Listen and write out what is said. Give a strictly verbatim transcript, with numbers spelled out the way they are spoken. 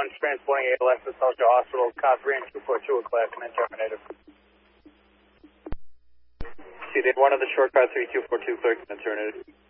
one, transporting A L S to Social Hospital, Cop three and two four two, a class and terminated. C D one of the short car three two four two, clear and terminated.